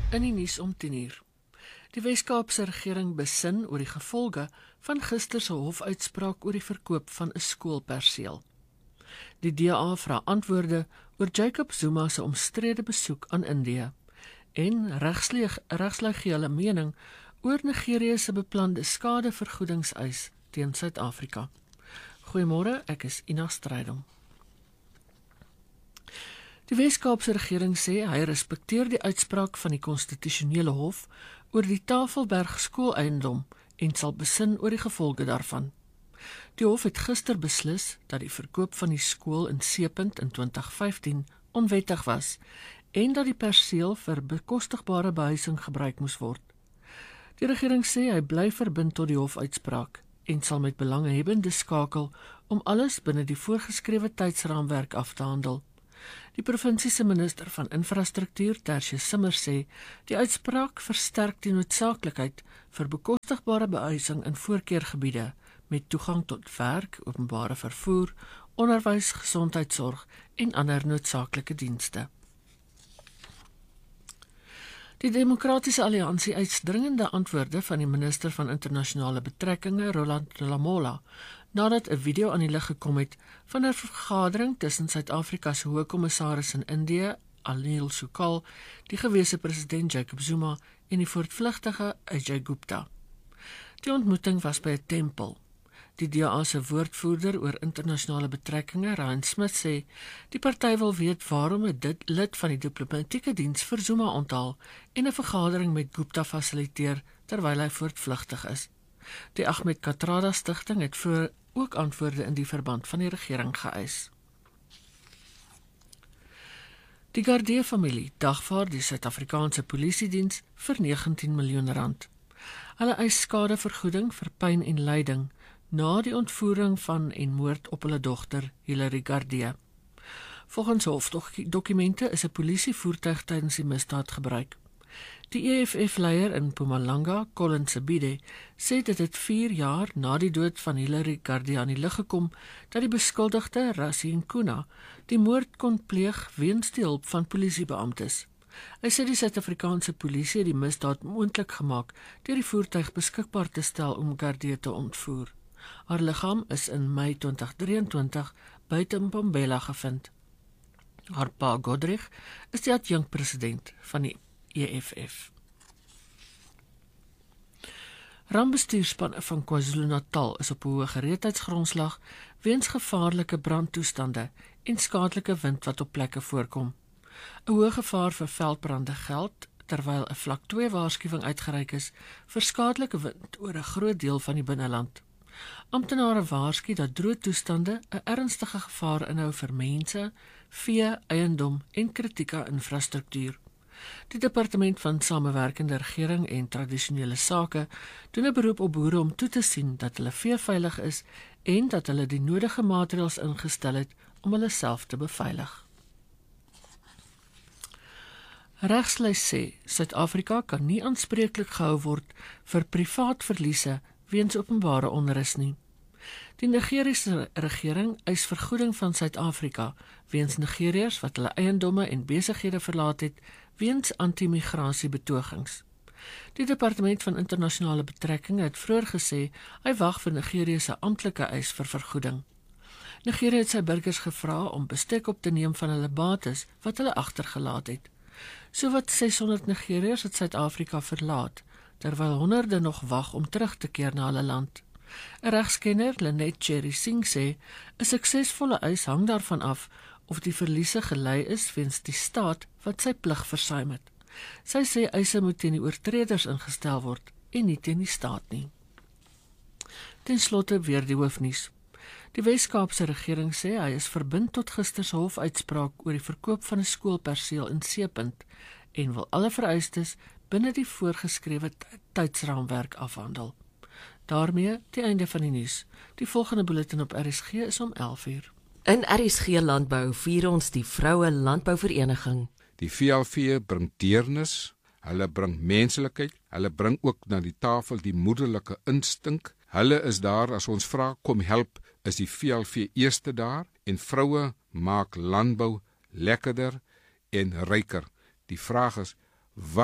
In die nuus om 10:00. Die Wes-Kaapse regering besin oor die gevolge van gister se hofuitspraak oor die verkoop van 'n skoolperseel. Die DA vra antwoorde oor Jacob Zuma se omstrede besoek aan Indië en regslig gee hulle mening oor Nigerië se beplande skadevergoedingseis teen Suid-Afrika. Goeiemôre, ek is Ina Strydom. Die Wes-Kaapse regering sê hy respekteer die uitspraak van die konstitusionele hof oor die Tafelberg skooleiendom en sal besin oor die gevolge daarvan. Die hof het gister beslis dat die verkoop van die skool in Seepunt in 2015 onwettig was en dat die perseel vir bekostigbare behuising gebruik moes word. Die regering sê hy bly verbind tot die hofuitspraak en sal met belanghebbendes skakel om alles binne die voorgeskrewe tydsraamwerk af te handel. Die provinsie se minister van infrastruktuur, Tertius Simmer, sê die uitspraak versterk die noodsaaklikheid vir bekostigbare behuising in voorkeurgebiede met toegang tot werk, openbare vervoer, onderwys, gesondheidsorg en ander noodsaaklike dienste. Die Demokratiese Alliansie eis dringende antwoorde van die minister van internasionale betrekkinge, Roland Lamola, nadat 'n video aan die lig gekom het van 'n vergadering tussen Suid-Afrika se Hoogkommissaris in Indië, Anil Sukal, die gewese president Jacob Zuma en die voortvlugtige Ajay Gupta. Die ontmoeting was by 'n tempel. Die DA se woordvoerder oor internasionale betrekkinge, Ryan Smith, sê die party wil weet waarom 'n lid van die diplomatieke diens vir Zuma onthaal en 'n vergadering met Gupta fasiliteer terwyl hy voortvlugtig is. Die Ahmed Kathrada Stichting het vroeër ook antwoorde in die verband van die regering geëis. Die Gardee-familie dagvaar die Suid-Afrikaanse Polisiediens vir R19 miljoen. Hulle eis skadevergoeding vir pyn en lyding na die ontvoering van en moord op hulle dogter, Hilary Gardee. Volgens hofdokumente is 'n polisievoertuig tydens die misdaad gebruik. Die EFF-leier in Mpumalanga, Colin Sebide, sê dit het 4 jaar na die dood van Hilary Gardee aan die lig gekom dat die beskuldigde, Rassie Nkuna, die moord kon pleeg weens die hulp van polisiebeamptes. Hy sê die Suid-Afrikaanse polisie het die misdaad moontlik gemaak deur die voertuig beskikbaar te stel om Gardee te ontvoer. Haar liggaam is in Mei 2023 buite Mbombela gevind. Haar pa Godrich is die adjunkpresident van die EFF. Rampbestuurspanne van KwaZulu-Natal is op 'n hoë gereedheidsgrondslag weens gevaarlike brandtoestande en skadelike wind wat op plekke voorkom. 'n Hoë gevaar vir veldbrande geld terwyl 'n vlak 2 waarskuwing uitgereik is vir skadelike wind oor 'n groot deel van die binneland. Amptenare waarsku dat droë toestande 'n ernstige gevaar inhou vir mense, vee, eiendom en kritieke infrastruktuur. Die Departement van Samewerkende Regering en Tradisionele Sake doen 'n beroep op boere om toe te sien dat hulle vee veilig is en dat hulle die nodige maatreëls ingestel het om hulle self te beveilig. Regslys sê Suid-Afrika kan nie aanspreeklik gehou word vir privaat verliese weens openbare onrus nie. Die Nigeriese regering eis vergoeding van Suid-Afrika weens Nigeriërs wat hulle eiendomme en besighede verlaat het weens anti-migrasie betogings. Die Departement van Internasionale Betrekkinge het vroeër gesê hy wag vir Nigerië se amptelike eis vir vergoeding. Nigerië het sy burgers gevra om bestek op te neem van hulle bates wat hulle agtergelaat het. Sowat 600 Nigeriërs het Suid-Afrika verlaat, terwyl honderde nog wag om terug te keer na hulle land. 'n Regskenner, Lynette Cherry Singh, sê 'n suksesvolle eis hang daarvan af of die verliese gelei is weens die staat wat sy plig versuim het. Sy sê eise moet teen die oortreders ingestel word en nie teen die staat nie. Ten slotte weer die hoofnuus. Die Wes-Kaapse regering sê hy is verbind tot gister se hofuitspraak oor die verkoop van 'n skoolperseel in Seepunt en wil alle vereistes binne die voorgeskrewe tydsraamwerk afhandel. Daarmee die einde van die nuus. Die volgende bulletin op RSG is om 11:00. In RSG Landbou vier ons die Vroue Landbouvereniging. Die VLV bring deernis, hulle bring menslikheid, hulle bring ook na die tafel die moederlike instink. Hulle is daar as ons vra kom help, is die VLV eerste daar en vroue maak landbou lekkerder en ryker. Die vraag is, wat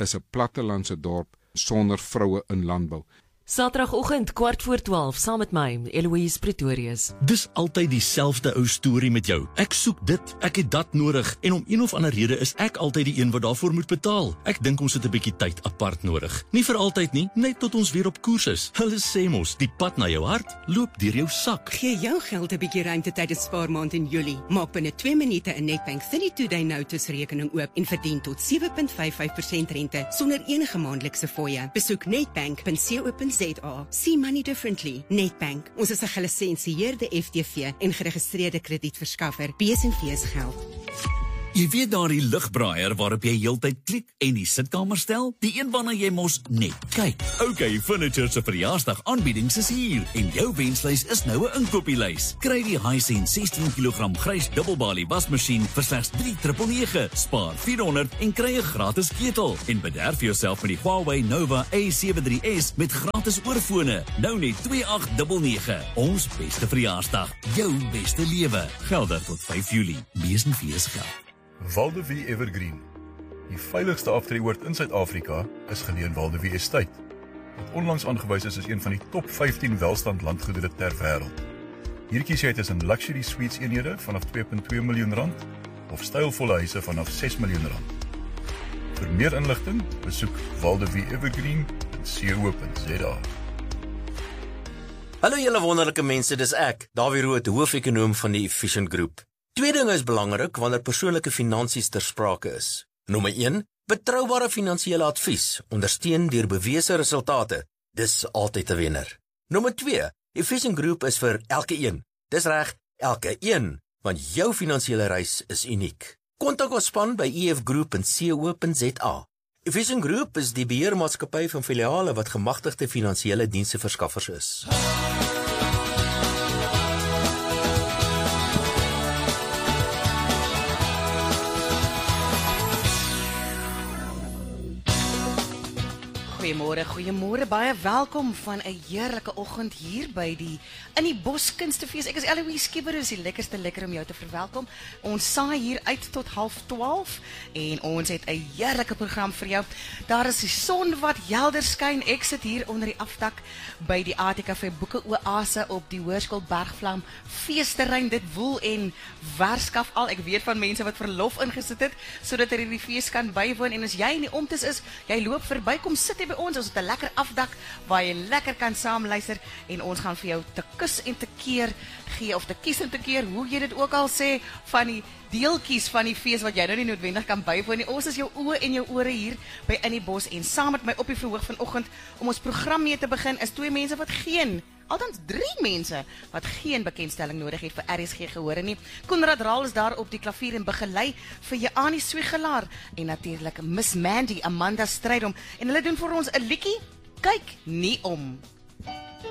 is 'n plattelandse dorp sonder vroue in landbou. Saterdagoggend 11:15 saam met my, Eloise Pretorius. Dis altyd dieselfde ou storie met jou. Ek soek dit, ek het dat nodig en om een of ander rede is ek altyd die een wat daarvoor moet betaal. Ek dink ons het 'n bietjie tyd apart nodig. Nie vir altyd nie, net tot ons weer op koers is. Hulle sê mos, die pad na jou hart loop deur jou sak. Gee jou geld 'n bietjie ruimte tydens spaarmaand in Julie. Maak binne 2 minute 'n Nedbank 32-day notice rekening oop en verdien tot 7.55% rente sonder enige maandelikse fooie. Besoek nedbank.co.za. See money differently. Nedbank. Ons is 'n gelisensieerde FTV en geregistreerde kredietverskaffer. Besenfees geld. Jy weet daardie ligbraaier waarop jy heeltyd klik en die sitkamer stel? Die een waarna jy mos net kyk. OK, Furniture se verjaarsdag aanbiedings is hier en jou wenslys is nou 'n inkopieslys. Kry die Hisense 16 kg grys dubbelbalie wasmasjien vir slegs 3,999. Spaar 400 en kry 'n gratis ketel en bederf jouself met die Huawei Nova A73s met gratis oorfone. Nou net 2899. Ons beste verjaarsdag, jou beste lewe. Geldig tot 5 Julie. Besenfees geld. Waldevie Evergreen. Die veiligste aftreeoord in Suid-Afrika is geleë in Waldevie Estate, wat onlangs aangewys is as een van die top 15 welstand landgoedere ter wêreld. Hier kies jy tussen luxury suites eenhede vanaf 2.2 miljoen rand of stylvolle huise vanaf 6 miljoen rand. Vir meer inligting, besoek waldevieevergreen.co.za. Hallo julle wonderlike mense, dis ek, Dawie Rood, hoofekonoom van die Efficient Group. Twee dinge is belangrik wanneer persoonlike finansies ter sprake is. Nommer 1, betroubare finansiële advies, ondersteun deur bewese resultate. Dis altyd 'n wenner. Nommer 2, Efficient Group is vir elke een. Dis reg, elke een, want jou finansiële reis is uniek. Kontak ons span by efgroup.co.za. Efficient Group is die beheermaatskappy van filiale wat gemagtigde finansiële diensverskaffers is. Goeiemôre, baie welkom van 'n heerlike oggend hier by die in die Boskunstefees. Ek is Eloise Skipper, is die lekker om jou te verwelkom. Ons saai hier uit tot 11:30 en ons het 'n heerlike program vir jou. Daar is die son wat helder skyn. Ek sit hier onder die afdak by die ATKV Boeke Oase op die Hoërskool Bergvlam feesterrein. Dit woel en werskaf al. Ek weet van mense wat verlof ingesit het sodat hulle die fees kan bywoon, en as jy in die omtes is, jy loop verby, kom sit hier by ons het 'n lekker afdak waar jy lekker kan saam luister en ons gaan vir jou te kus en te keer gee, of te kies en te keer, hoe jy dit ook al sê, van die deeltjies van die fees wat jy nou nie noodwendig kan bywoon nie. Ons is jou oë en jou ore hier by In die Bos, en saam met my op die verhoog vanoggend om ons program mee te begin is althans 3 mense wat geen bekendstelling nodig het vir RSG gehore nie. Konrad Raal is daar op die klavier en begelei vir Jani Swegelaar en natuurlik Miss Mandy Amanda Strydom, en hulle doen vir ons 'n liedjie, Kyk nie om.